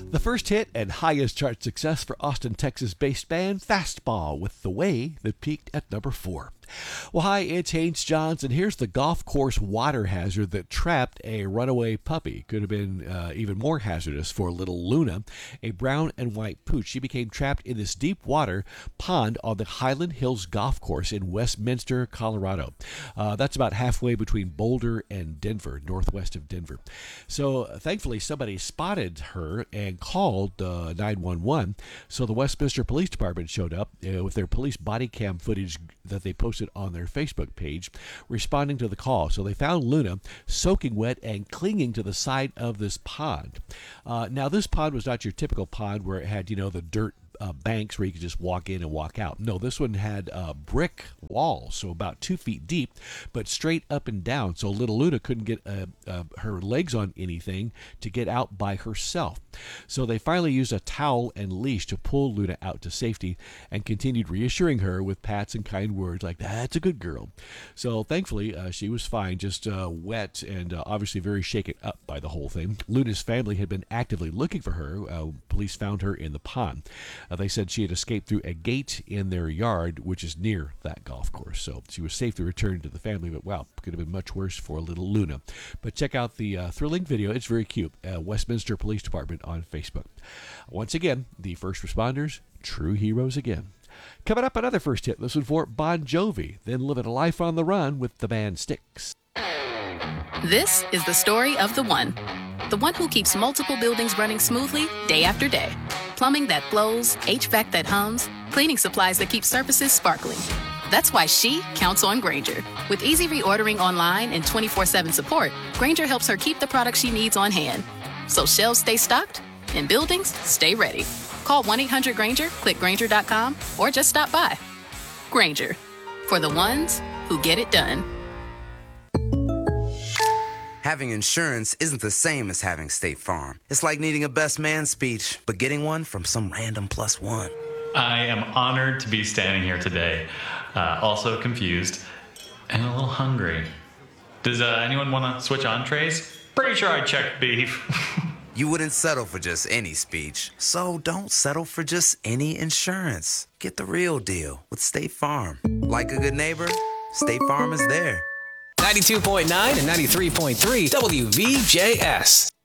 The first hit and highest chart success for Austin, Texas-based band Fastball with The Way that peaked at number 4. Well, hi, it's Haynes Johns, and here's the golf course water hazard that trapped a runaway puppy. Could have been even more hazardous for little Luna, a brown and white pooch. She became trapped in this deep water pond on the Highland Hills Golf Course in Westminster, Colorado. That's about halfway between Boulder and Denver, northwest of Denver. So thankfully, somebody spotted her and called 911. So the Westminster Police Department showed up with their police body cam footage that they posted on their Facebook page, responding to the call. So they found Luna soaking wet and clinging to the side of this pond. Now, this pond was not your typical pond where it had, the dirt banks where you could just walk in and walk out. No, this one had brick walls, so about 2 feet deep, but straight up and down. So little Luna couldn't get her legs on anything to get out by herself. So they finally used a towel and leash to pull Luna out to safety and continued reassuring her with pats and kind words like, "That's a good girl." So thankfully, she was fine, just wet and obviously very shaken up by the whole thing. Luna's family had been actively looking for her. Police found her in the pond. They said she had escaped through a gate in their yard, which is near that golf course. So she was safely returned to the family, but wow, could have been much worse for little Luna. But check out the thrilling video. It's very cute. Westminster Police Department on Facebook. Once again, the first responders, true heroes again. Coming up, another first hit. This one for Bon Jovi, then living a life on the run with the band Styx. This is the story of the one who keeps multiple buildings running smoothly day after day. Plumbing that flows, HVAC that hums, cleaning supplies that keep surfaces sparkling. That's why she counts on Grainger. With easy reordering online and 24/7 support, Grainger helps her keep the products she needs on hand. So shelves stay stocked and buildings stay ready. Call 1-800-GRAINGER, click Grainger.com, or just stop by. Grainger, for the ones who get it done. Having insurance isn't the same as having State Farm. It's like needing a best man speech, but getting one from some random plus one. I am honored to be standing here today, also confused and a little hungry. Does anyone want to switch entrees? Pretty sure I checked beef. You wouldn't settle for just any speech, so don't settle for just any insurance. Get the real deal with State Farm. Like a good neighbor, State Farm is there. 92.9 and 93.3 WVJS.